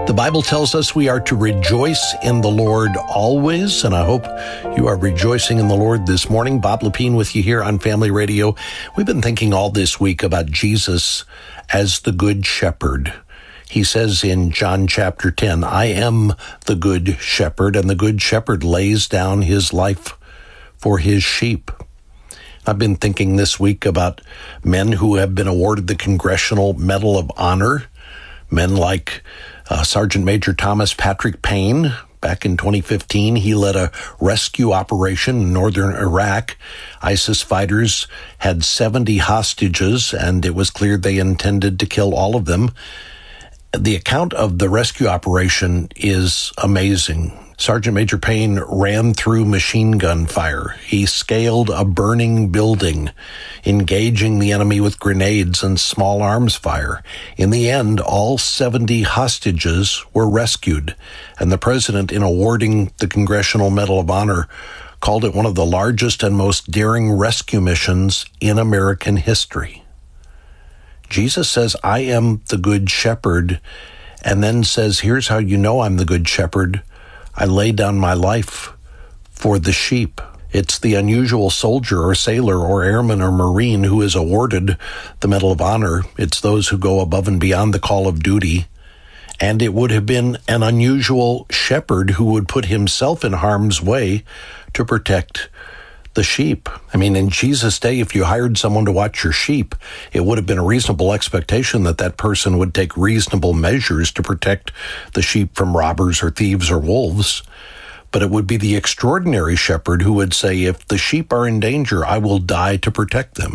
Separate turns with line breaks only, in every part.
The Bible tells us we are to rejoice in the Lord always, and I hope you are rejoicing in the Lord this morning. Bob Lepine with you here on Family Radio. We've been thinking all this week about Jesus as the Good Shepherd. He says in John chapter 10, I am the Good Shepherd, and the Good Shepherd lays down his life for his sheep. I've been thinking this week about men who have been awarded the Congressional Medal of Honor, men like Sergeant Major Thomas Patrick Payne. Back in 2015, he led a rescue operation in northern Iraq. ISIS fighters had 70 hostages, and it was clear they intended to kill all of them. The account of the rescue operation is amazing. Sergeant Major Payne ran through machine gun fire. He scaled a burning building, engaging the enemy with grenades and small arms fire. In the end, all 70 hostages were rescued, and the president, in awarding the Congressional Medal of Honor, called it one of the largest and most daring rescue missions in American history. Jesus says, I am the Good Shepherd, and then says, here's how you know I'm the Good Shepherd. I lay down my life for the sheep. It's the unusual soldier or sailor or airman or Marine who is awarded the Medal of Honor. It's those who go above and beyond the call of duty. And it would have been an unusual shepherd who would put himself in harm's way to protect the sheep. I mean, in Jesus' day, if you hired someone to watch your sheep, it would have been a reasonable expectation that that person would take reasonable measures to protect the sheep from robbers or thieves or wolves. But it would be the extraordinary shepherd who would say, if the sheep are in danger, I will die to protect them.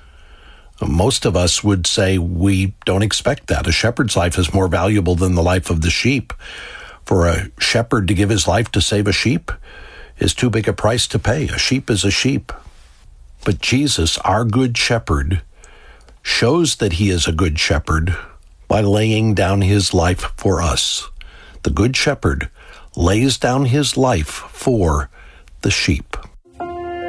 Most of us would say we don't expect that. A shepherd's life is more valuable than the life of the sheep. For a shepherd to give his life to save a sheep is too big a price to pay. A sheep is a sheep. But Jesus, our Good Shepherd, shows that he is a good shepherd by laying down his life for us. The Good Shepherd lays down his life for the sheep.